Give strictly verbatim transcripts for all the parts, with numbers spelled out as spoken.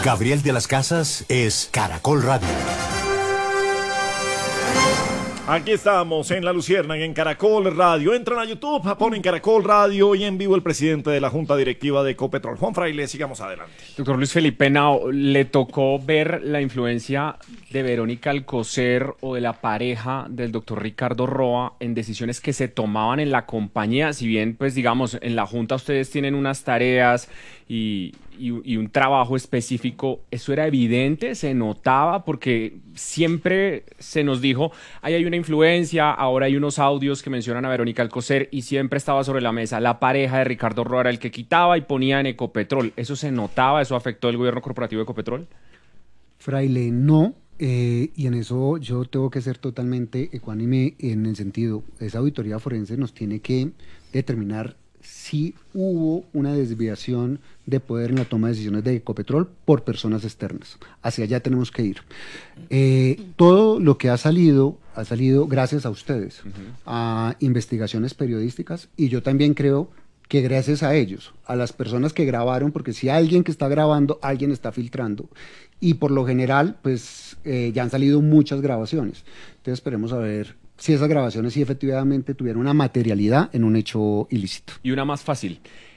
Gabriel de las Casas es Caracol Radio. Aquí estamos en La Luciérnaga, en Caracol Radio. Entran a YouTube, ponen Caracol Radio y en vivo el presidente de la Junta Directiva de Ecopetrol. Juan Fraile, sigamos adelante. Doctor Luis Felipe Henao, ¿le tocó ver la influencia de Verónica Alcocer o de la pareja del doctor Ricardo Roa en decisiones que se tomaban en la compañía? Si bien, pues digamos, en la Junta ustedes tienen unas tareas y, y, y un trabajo específico, ¿eso era evidente? ¿Se notaba? Porque siempre se nos dijo, ahí hay una influencia, ahora hay unos audios que mencionan a Verónica Alcocer y siempre estaba sobre la mesa la pareja de Ricardo Roa era el que quitaba y ponía en Ecopetrol. ¿Eso se notaba? ¿Eso afectó el gobierno corporativo de Ecopetrol? Fraile, no. Eh, y en eso yo tengo que ser totalmente ecuánime en el sentido, esa auditoría forense nos tiene que determinar si hubo una desviación de poder en la toma de decisiones de Ecopetrol por personas externas. Hacia allá tenemos que ir. Eh, todo lo que ha salido, ha salido gracias a ustedes, uh-huh. a investigaciones periodísticas, y yo también creo que gracias a ellos, a las personas que grabaron, porque si alguien que está grabando, alguien está filtrando, y por lo general, pues eh, ya han salido muchas grabaciones. Entonces esperemos a ver si esas grabaciones sí efectivamente tuvieron una materialidad en un hecho ilícito. Y una más fácil.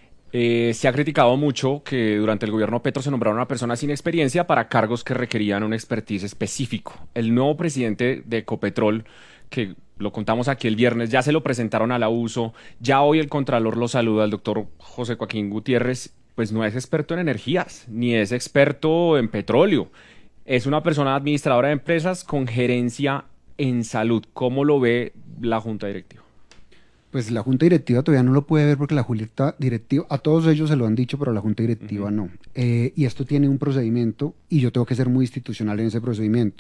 Eh, se ha criticado mucho que durante el gobierno Petro se nombraron a personas sin experiencia para cargos que requerían un expertise específico. El nuevo presidente de Ecopetrol, que lo contamos aquí el viernes, ya se lo presentaron a la U S O, ya hoy el Contralor lo saluda, el doctor José Joaquín Gutiérrez, pues no es experto en energías, ni es experto en petróleo. Es una persona administradora de empresas con gerencia en salud. ¿Cómo lo ve la Junta Directiva? Pues la Junta Directiva todavía no lo puede ver porque la Junta Directiva, a todos ellos se lo han dicho, pero la Junta Directiva uh-huh. no. Eh, y esto tiene un procedimiento y yo tengo que ser muy institucional en ese procedimiento.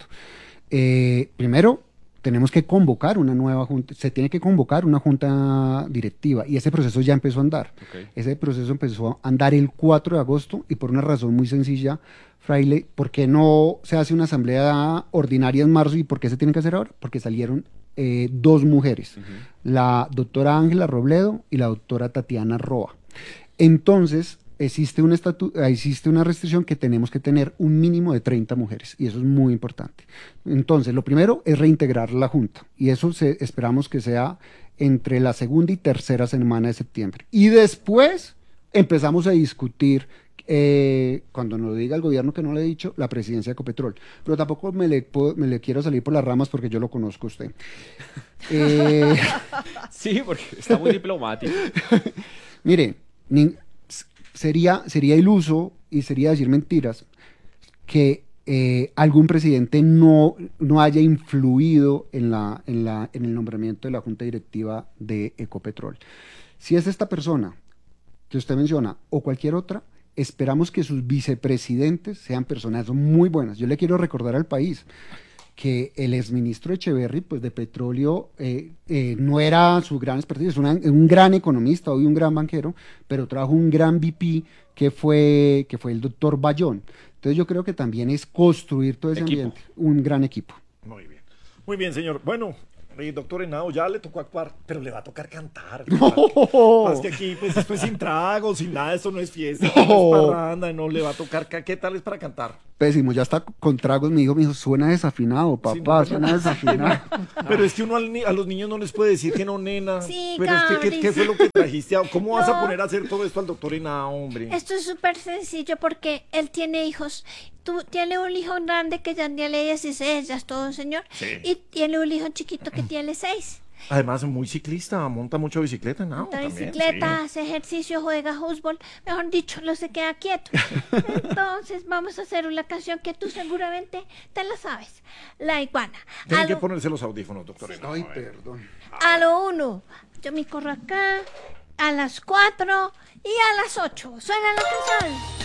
Eh, primero, tenemos que convocar una nueva junta, se tiene que convocar una junta directiva y ese proceso ya empezó a andar. Okay. Ese proceso empezó a andar el cuatro de agosto y por una razón muy sencilla, Fraile, ¿por qué no se hace una asamblea ordinaria en marzo y por qué se tiene que hacer ahora? Porque salieron eh, dos mujeres, uh-huh. la doctora Ángela Robledo y la doctora Tatiana Roa. Entonces, existe una, estatu- existe una restricción que tenemos que tener un mínimo de treinta mujeres y eso es muy importante. Entonces, lo primero es reintegrar la Junta y eso se, esperamos que sea entre la segunda y tercera semana de septiembre. Y después empezamos a discutir, eh, cuando nos diga el gobierno que no le he dicho, la presidencia de Ecopetrol. Pero tampoco me le, puedo, me le quiero salir por las ramas porque yo lo conozco a usted. eh... Sí, porque está muy diplomático. Mire, ni... Sería, sería iluso y sería decir mentiras que eh, algún presidente no, no haya influido en, la, en, la, en el nombramiento de la Junta Directiva de Ecopetrol. Si es esta persona que usted menciona o cualquier otra, esperamos que sus vicepresidentes sean personas muy buenas. Yo le quiero recordar al país que el exministro Echeverry, pues de petróleo, eh, eh, no era su gran expertise, es una, un gran economista, hoy un gran banquero, pero trajo un gran V P que fue, que fue el doctor Bayón. Entonces yo creo que también es construir todo ese equipo. ambiente, un gran equipo. Muy bien, muy bien, señor. Bueno, eh, doctor Henao, ya le tocó actuar, pero le va a tocar cantar. No. Más que aquí, pues esto es sin tragos, sin nada, esto no es fiesta, no, no es parranda, no le va a tocar. ¿Qué tal es para cantar? Pésimo, ya está con tragos, mi hijo me dijo, suena desafinado, papá, sí, no, suena desafinado. Pero es que uno al, a los niños no les puede decir que no, nena. Sí, pero Cabris. es que, ¿qué, ¿qué fue lo que trajiste? ¿Cómo vas no. a poner a hacer todo esto al doctor Henao, hombre? Esto es súper sencillo porque él tiene hijos. Tú tienes un hijo grande que ya tiene dieciséis, ya es todo un señor. Sí. Y tiene un hijo chiquito que tiene seis. Además, es muy ciclista, monta mucho bicicleta, ¿no? Monta bicicleta, sí. Hace ejercicio, juega fútbol, mejor dicho, no se queda quieto. Entonces, vamos a hacer una canción que tú seguramente te la sabes. La iguana. Tienen que ponerse los audífonos, doctor. Sí. Ay, perdón. A lo uno, yo me corro acá, a las cuatro y a las ocho. Suena la canción.